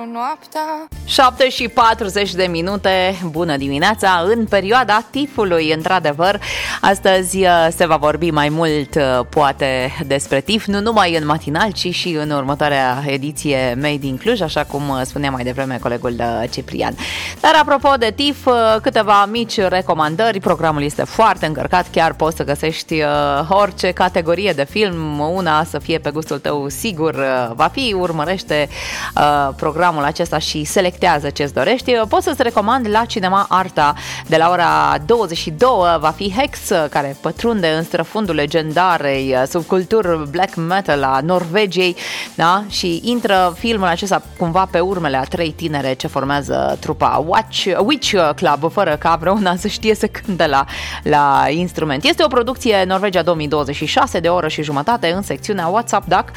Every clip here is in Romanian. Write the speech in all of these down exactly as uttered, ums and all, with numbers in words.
noaptea. șapte și patruzeci de minute, bună dimineața, în perioada tifului, într-adevăr. Astăzi se va vorbi mai mult, poate, despre tif, nu numai în matinal, ci și în următoarea ediție Made in Cluj, așa cum spunea mai devreme colegul Ciprian. Dar apropo de tif, câteva mici recomandări. Programul este foarte încărcat, chiar poți să găsești orice categorie de film, una să fie pe gustul tău, sigur va fi. Urmărește uh, programul acesta și selectează ce-ți dorești. Pot să-ți recomand la Cinema Arta de la ora douăzeci și două va fi Hex, care pătrunde în străfundul legendarei subculturi black metal a Norvegiei, da? Și intră filmul acesta cumva pe urmele a trei tinere ce formează trupa Watch, Witch Club, fără ca vreuna să știe să cânte la, la instrument. Este o producție Norvegia două mii douăzeci și șase de o oră și jumătate în secțiunea WhatsApp Duck.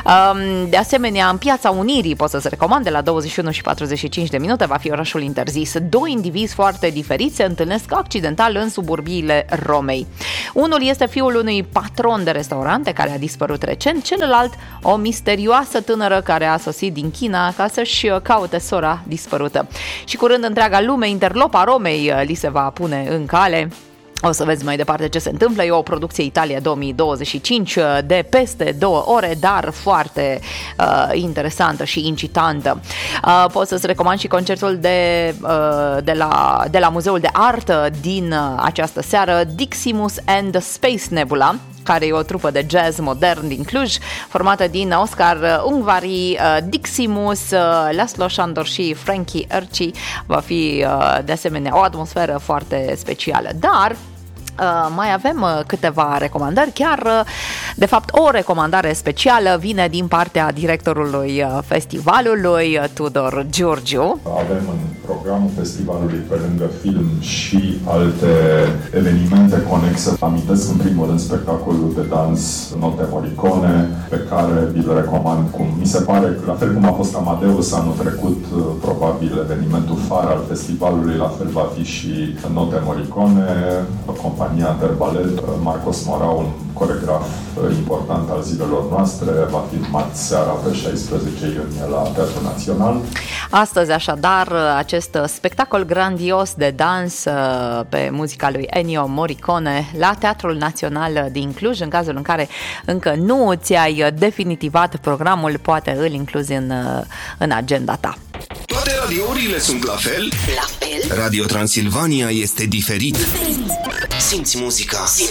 De asemenea, în Piața Unirii pot să-ți recomand de la douăzeci și unu și patruzeci și cinci de minute va fi Orașul Interzis. Doi indivizi foarte diferiți se întâlnesc accidental în suburbiile Romei. Unul este fiul unui patron de restaurante care a dispărut recent, celălalt o misterioasă tânără care a sosit din China ca să-și caute sora dispărută. Și curând întreaga lume, interlopa Romei li se va pune în cale. O să vezi mai departe ce se întâmplă. E o producție Italia două mii douăzeci și cinci de peste două ore, dar foarte uh, interesantă și incitantă. Uh, pot să-ți recomand și concertul de, uh, de, la, de la Muzeul de Artă din uh, această seară, Diximus and the Space Nebula, care e o trupă de jazz modern din Cluj, formată din Oscar Ungvari, Diximus, Laszlo Sándor și Frankie Erci. Va fi de asemenea o atmosferă foarte specială. Dar Uh, mai avem uh, câteva recomandări, chiar uh, de fapt o recomandare specială vine din partea directorului uh, festivalului, uh, Tudor Giurgiu. Avem în programul festivalului, pe lângă film, și alte evenimente conexe. Amintesc în primul rând spectacolul de dans Note Morricone, pe care vi-l recomand. Cum mi se pare că, la fel cum a fost Amadeus anul trecut, probabil evenimentul far al festivalului, la fel va fi și Note Morricone, compania Interbalet. Marcos Mora, un coregraf important al zilelor noastre, va fi marți seara pe șaisprezece iunie la Teatrul Național. Astăzi, așadar, acest spectacol grandios de dans pe muzica lui Ennio Morricone la Teatrul Național din Cluj. În cazul în care încă nu ți-ai definitivat programul, poate îl incluzi în, în agenda ta. Toate radiourile sunt la fel? La fel? Radio Transilvania este diferit. Diferit. Simți muzica. Simți